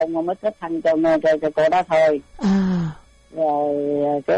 mà mới kết thân cho cô đó thôi. Rồi cái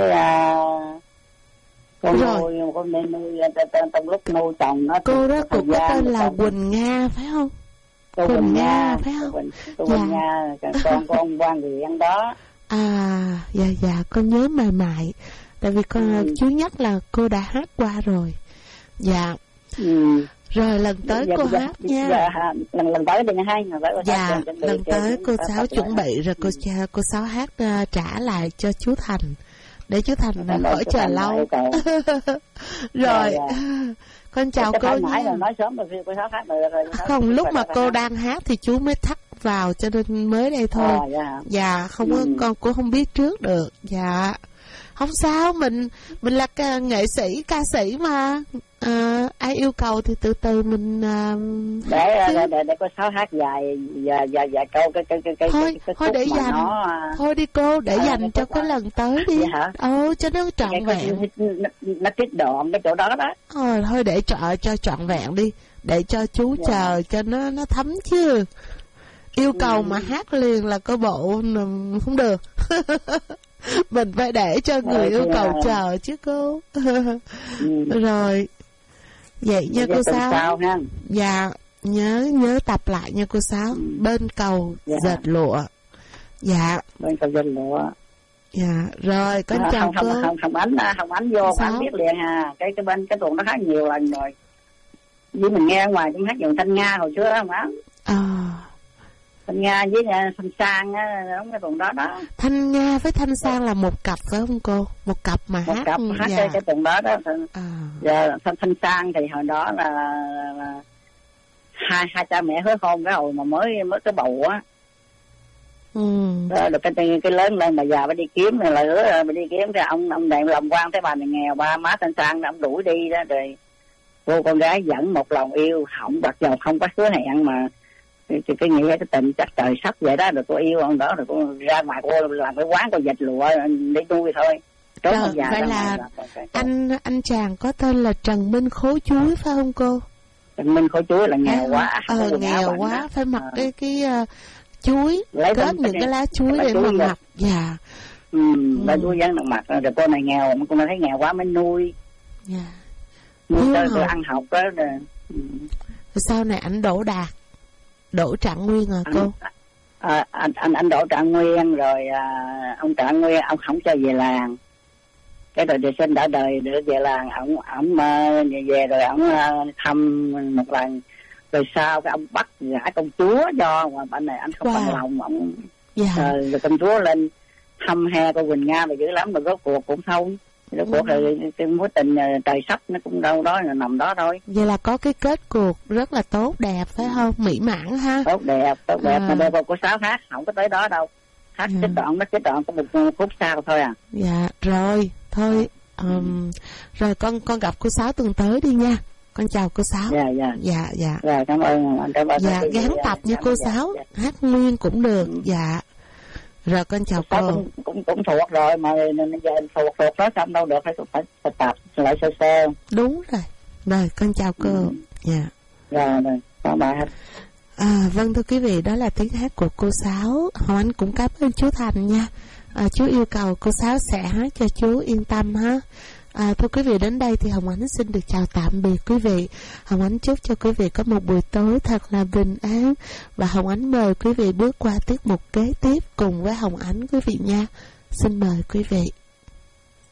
con nuôi con nên nuôi trong lúc nuôi chồng nó. Cô đó cũng có tên là Quỳnh Nga phải không? Quỳnh Nga phải không? Quỳnh Nga, con Quan Viện đó. Dạ con nhớ mại. Tại vì con chú nhắc là cô đã hát qua rồi. Dạ. Rồi lần tới cô hát nha. Lần tới đi hai. Dạ, lần tới cô Sáu chuẩn bị rồi cô Sáu hát trả lại cho chú Thành. Để chú Thành khỏi chờ lâu. Rồi. Con chào cô nha. Nói sớm rồi cô Sáu hát rồi. Không, lúc mà cô đang hát thì chú mới thắt vào cho nên mới đây thôi. Dạ, không có con cũng không biết trước được. Dạ. Không sao, mình là nghệ sĩ, ca sĩ mà. Ai yêu cầu thì từ từ mình để có Sáu hát dài câu cái thôi để dành thôi đi cô, để dành cho cái lần tới đi. Cho nó trọn vẹn. Nó tiết đoạn cái chỗ đó đó. Thôi để cho trọn vẹn đi, để cho chú chờ cho nó thấm chứ. Yêu cầu mà hát liền là coi bộ không được. Mình phải để cho người yêu cầu chờ chứ cô. Rồi vậy nha cô Sáu. Dạ, nhớ tập lại nha cô Sáu. Bên cầu dệt lụa. Dạ. Bên cầu dệt lụa. Dạ, rồi con chào cô. Hồng Ánh vô Ánh biết liền ha. Cái bên cái tuồng nó hát nhiều lần rồi. Với mình nghe ngoài cũng hát nhiều Thanh Nga hồi xưa đó Hồng Ánh. Thanh Nga với Thanh Sang á, đóng cái tuồng đó đó. Thanh Nga với Thanh Sang là một cặp phải không cô? Một cặp mà hát. Một cặp hát cái tuồng đó đó. Giờ Thanh Sang thì hồi đó là hai cha mẹ hứa hôn cái hồi mà mới cái bầu á. Rồi cái lớn lên bà già bà đi kiếm rồi là hứa bà đi kiếm cái ông này lòng quan thấy bà này nghèo, ba má Thanh Sang ông đuổi đi đó, rồi cô con gái dẫn một lòng yêu hỏng bạc dầu không có hứa hẹn mà cái nghĩ cái tình chắc trời sắp vậy đó, rồi cô yêu ông đó rồi cô ra ngoài cô làm cái quán cô dệt lụa để nuôi thôi. Vậy là anh chàng có tên là Trần Minh Khố Chuối phải không cô? Trần Minh Khố Chuối là nghèo quá. Nghèo quá phải mặc cái chuối, kết những cái lá chuối để mà mặc. Dạ. Lá chuối dán được mặt rồi cô này nghèo, cô này thấy nghèo quá mới nuôi. Dạ. Nuôi tới ăn học đó rồi. Sau này ảnh đỗ đạt. Đỗ Trạng Nguyên cô? Anh Đỗ Trạng Nguyên rồi ông Trạng Nguyên ông không cho về làng. Cái rồi sinh đã đời được về làng, ông về rồi ông thăm một lần. Rồi sau cái ông bắt gả công chúa cho mà bạn này anh không bằng lòng ông. Rồi công chúa lên thăm he cô Quỳnh Nga mà dữ lắm, mà rốt cuộc cũng thôi. Rốt cuộc rồi cái mối tình trời sắp nó cũng đâu đó là nằm đó thôi. Vậy là có cái kết cuộc rất là tốt đẹp phải không? Mỹ mãn ha. Tốt đẹp mà đây cô Sáu hát không có tới đó đâu. Hát cái đoạn có một phút sau thôi à. Dạ rồi thôi rồi con gặp cô Sáu tuần tới đi nha. Con chào cô Sáu. Dạ. Dạ cảm ơn anh. Dạ gán tập như cô Sáu, hát nguyên cũng được. Dạ. Rồi con chào cô. Cũng thuộc rồi mà giờ thuộc đó xong đâu được, phải tập lại sơ. Đúng rồi. Rồi con chào cô. Dạ. Rồi có bài hát. Vâng thưa quý vị, đó là tiếng hát của cô Sáu. Hồng Ánh cũng cảm ơn chú Thành nha. Chú yêu cầu cô Sáu sẽ hát cho chú yên tâm ha. Thưa quý vị, đến đây thì Hồng Ánh xin được chào tạm biệt quý vị. Hồng Ánh chúc cho quý vị có một buổi tối thật là bình an, và Hồng Ánh mời quý vị bước qua tiết mục kế tiếp cùng với Hồng Ánh quý vị nha. Xin mời quý vị.